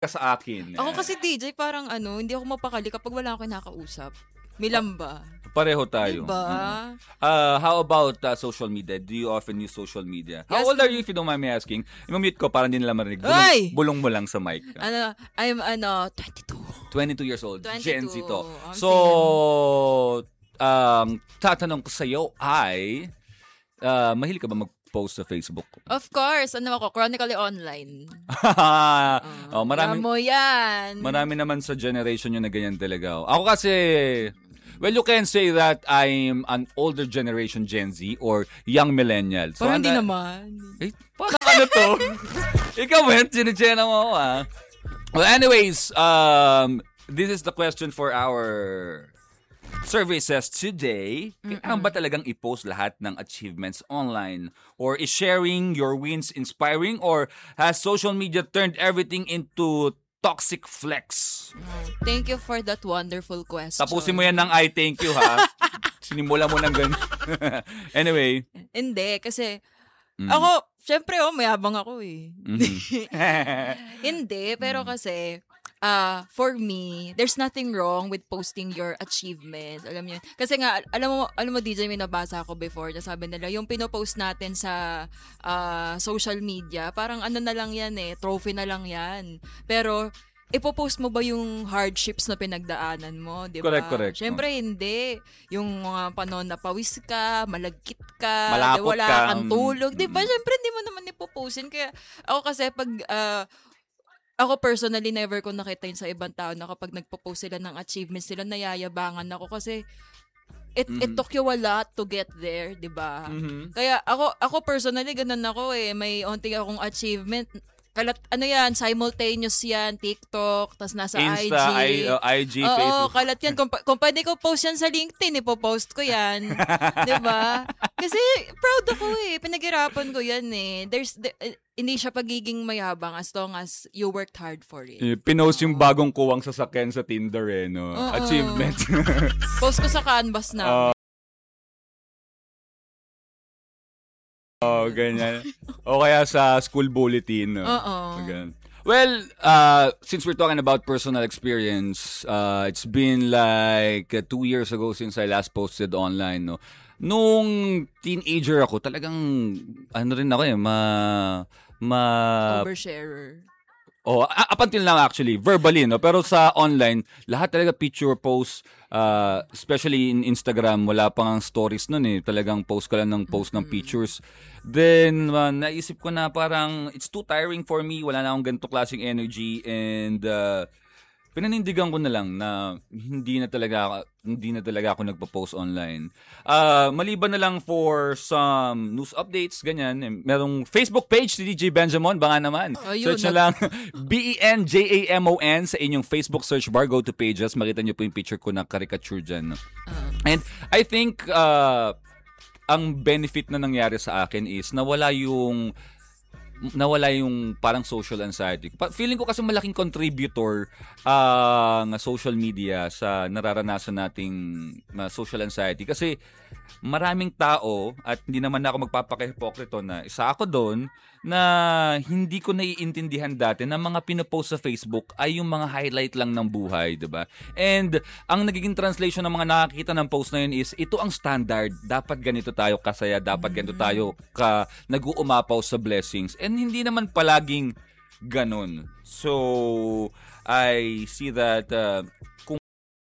ka sa akin. Ako kasi DJ, parang hindi ako mapakali kapag wala akong nakausap. May lamba. Pareho tayo. Diba? How about social media? Do you often use social media? How Yes, old are you if you don't mind me asking? I-mute ko para hindi nila marinig. Ay! Bulong mo lang sa mic. I'm 22. 22 years old. 22. Gen Z to. I'm So, tatanong ko sa'yo ay, mahilig ka ba mag-post sa Facebook? Of course. Ako? Chronically online. Marami mo yan. Marami naman sa generation yun na ganyan talaga. Ako kasi, well, you can say that I'm an older generation Gen Z or young millennial. So, parang hindi naman. Parang ano to? Ikaw, sinigena mo ako, Well, anyways, this is the question for our survey says today, kailangan ba talagang i-post lahat ng achievements online? Or is sharing your wins inspiring? Or has social media turned everything into toxic flex? Thank you for that wonderful question. Tapusin mo yan ng I thank you, ha? Sinimula mo ng ganun. Anyway. Hindi, kasi ako, syempre, mayabang ako eh. Hindi, pero kasi, for me, there's nothing wrong with posting your achievements. Alam niyo, kasi nga, alam mo DJ, may nabasa ako before, na sabi nila, yung pinopost natin sa social media, parang na lang yan trophy na lang yan. Pero, ipopost mo ba yung hardships na pinagdaanan mo, di ba? Correct. Siyempre, hindi. Yung mga panahon na pawis ka, malagkit ka, Malapot wala ka. kang tulog, di ba? Siyempre, hindi mo naman ipopostin. Kaya, ako kasi, pag, ako personally, never ko nakita yun sa ibang tao na kapag nagpo-post sila ng achievements sila, nayayabangan ako kasi it took you a lot to get there, di ba? Kaya, ako personally, ganun ako may onti akong achievement. Yan, simultaneous yan, TikTok, tas nasa Insta, IG, Facebook. Oo, kalat yan. Kung pwede ko post yan sa LinkedIn, ipopost ko yan. Diba? Kasi proud ako Pinaghirapan ko yan hindi siya pagiging mayabang as long as you worked hard for it. Pinost yung bagong kuwang sasakyan sa Tinder no? Achievement. Post ko sa canvas na. Ganyan. O kaya sa school bulletin. Well, since we're talking about personal experience, it's been like 2 years ago since I last posted online, no. Nung teenager ako, talagang rin ako Oversharer. Up until now actually, verbally, no? Pero sa online, lahat talaga picture post, especially in Instagram, wala pang stories nun Talagang post ka lang ng post ng pictures. Then, naisip ko na parang it's too tiring for me. Wala na akong ganito klaseng energy and pinanindigan ko na lang na hindi na talaga ako nagpo-post online. Maliban na lang for some news updates, ganyan. Merong Facebook page ni DJ Benjamon, baka naman. Search na lang BENJAMON sa inyong Facebook search bar. Go to pages, makita niyo po yung picture ko na caricature dyan. And I think ang benefit na nangyari sa akin is nawala yung parang social anxiety. Feeling ko kasi malaking contributor ng social media sa nararanasan nating social anxiety. Kasi maraming tao, at hindi naman ako magpapaka-hipokrito na isa ako doon, na hindi ko naiintindihan dati na mga pinopost sa Facebook ay yung mga highlight lang ng buhay, diba? And ang nagiging translation ng mga nakakita ng post na yun is, ito ang standard. Dapat ganito tayo kasaya, dapat ganito tayo nag-uumapaw sa blessings. And hindi naman palaging ganun. So, I see that